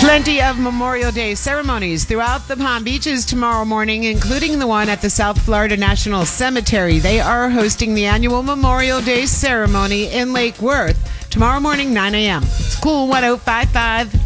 Plenty of Memorial Day ceremonies throughout the Palm Beaches tomorrow morning, including the one at the South Florida National Cemetery. They are hosting the annual Memorial Day ceremony in Lake Worth tomorrow morning, 9 a.m. It's Cool 105.5.